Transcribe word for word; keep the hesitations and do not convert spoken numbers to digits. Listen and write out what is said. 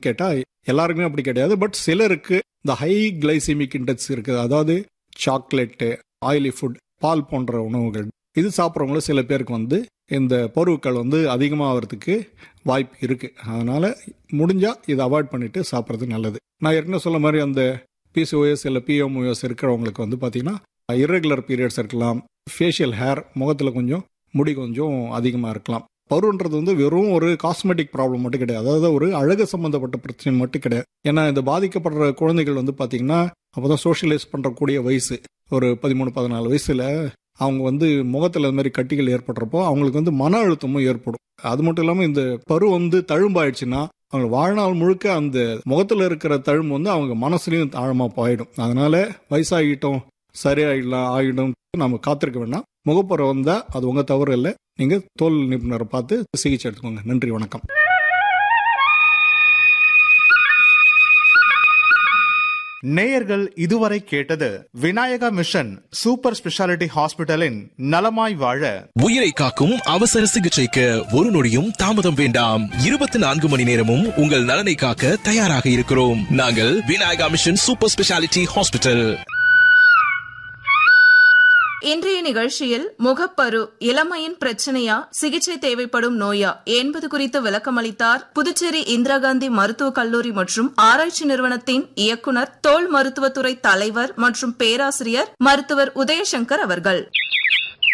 கேட்டா எல்லாருக்குமே அப்படி கிடையாது. பட் சிலருக்கு இந்த ஹை கிளைசிமிக் இண்டெக்ஸ் இருக்குது, அதாவது சாக்லேட்டு, ஆயிலி ஃபுட், பால் போன்ற உணவுகள் இது சாப்பிட்றவங்கள சில பேருக்கு வந்து இந்த பருக்கள் வந்து அதிகமாகிறதுக்கு வாய்ப்பு இருக்குது. அதனால் முடிஞ்சால் இதை அவாய்ட் பண்ணிவிட்டு சாப்பிட்றது நல்லது. நான் ஏற்கனவே சொல்ல மாதிரி அந்த பிசிஓஎஸ் இல்லை பிஎம்ஓஎஸ் இருக்கிறவங்களுக்கு வந்து பார்த்திங்கன்னா இர்ரெகுலர் பீரியட்ஸ் இருக்கலாம், ஃபேஷியல் ஹேர், முகத்தில் கொஞ்சம் முடி கொஞ்சம் அதிகமாக இருக்கலாம். பருன்றது வந்து வெறும் ஒரு காஸ்மெட்டிக் ப்ராப்ளம் மட்டும் கிடையாது, அதாவது ஒரு அழகு சம்மந்தப்பட்ட பிரச்சனை மட்டும் கிடையாது. ஏன்னா இந்த பாதிக்கப்படுற குழந்தைகள் வந்து பார்த்திங்கன்னா அப்போ தான் சோஷியலைஸ் பண்ணுறக்கூடிய வயசு, ஒரு பதிமூணு பதினாலு வயசில் அவங்க வந்து முகத்தில் அது மாதிரி கட்டிகள் ஏற்படுறப்போ அவங்களுக்கு வந்து மன அழுத்தமும் ஏற்படும். அது மட்டும் இல்லாமல் இந்த பரு வந்து தழும்பாயிடுச்சுன்னா அவங்க வாழ்நாள் முழுக்க அந்த முகத்தில் இருக்கிற தழும்பு வந்து அவங்க மனசுலையும் ஆழமாக போயிடும். அதனால வயசாகிட்டோம் சரியாயிடலாம் ஆகிடும் நம்ம காத்திருக்க வேண்டாம். முகப்பரு வந்தால் அது உங்கள் தவறு இல்லை, நீங்கள் தோல் நிபுணரை பார்த்து சிகிச்சை எடுத்துக்கோங்க. நன்றி, வணக்கம். நேயர்கள் இதுவரை கேட்டது விநாயகா மிஷன் சூப்பர் ஸ்பெஷாலிட்டி ஹாஸ்பிட்டலின் நலமாய் வாழ. உயிரை காக்கும் அவசர சிகிச்சைக்கு ஒரு நொடியும் தாமதம் வேண்டாம். இருபத்தி நான்கு மணி நேரமும் உங்கள் நலனை காக்க தயாராக இருக்கிறோம். நாங்கள் Vinayaka mission super speciality hospital. இன்றைய நிகழ்ச்சியில் முகப்பரு இளமையின் பிரச்சனையா, சிகிச்சை தேவைப்படும் நோயா என்பது குறித்து விளக்கமளித்தார் புதுச்சேரி இந்திரா காந்தி மருத்துவக் கல்லூரி மற்றும் ஆராய்ச்சி நிறுவனத்தின் இயக்குநர், தோல் மருத்துவத்துறை தலைவர் மற்றும் பேராசிரியர் மருத்துவர் உதயசங்கர் அவர்கள்.